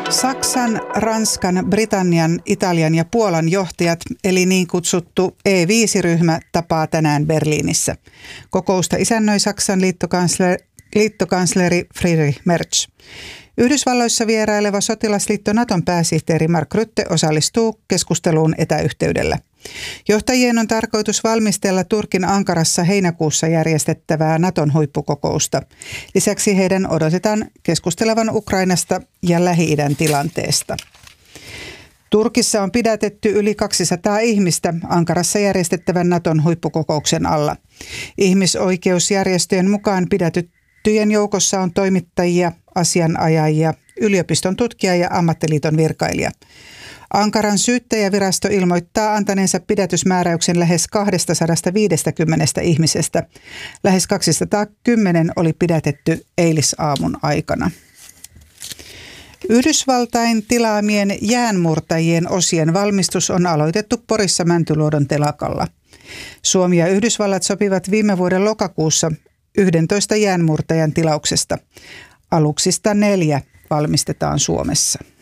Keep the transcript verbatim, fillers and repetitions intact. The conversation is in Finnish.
Saksan, Ranskan, Britannian, Italian ja Puolan johtajat, eli niin kutsuttu E viisi -ryhmä, tapaa tänään Berliinissä. Kokousta isännöi Saksan liittokansleri, liittokansleri Friedrich Merz. Yhdysvalloissa vieraileva sotilasliitto Naton pääsihteeri Mark Rutte osallistuu keskusteluun etäyhteydellä. Johtajien on tarkoitus valmistella Turkin Ankarassa heinäkuussa järjestettävää Naton huippukokousta. Lisäksi heidän odotetaan keskustelevan Ukrainasta ja Lähi-idän tilanteesta. Turkissa on pidätetty yli kaksisataa ihmistä Ankarassa järjestettävän Naton huippukokouksen alla. Ihmisoikeusjärjestöjen mukaan pidätettyjen joukossa on toimittajia, asianajajia, yliopiston tutkija ja ammattiliiton virkailija. Ankaran syyttäjävirasto ilmoittaa antaneensa pidätysmääräyksen lähes kaksisataaviisikymmentä ihmisestä. Lähes kaksisataakymmenen oli pidätetty eilisaamun aikana. Yhdysvaltain tilaamien jäänmurtajien osien valmistus on aloitettu Porissa Mäntyluodon telakalla. Suomi ja Yhdysvallat sopivat viime vuoden lokakuussa yhdentoista jäänmurtajan tilauksesta. Aluksista neljä valmistetaan Suomessa.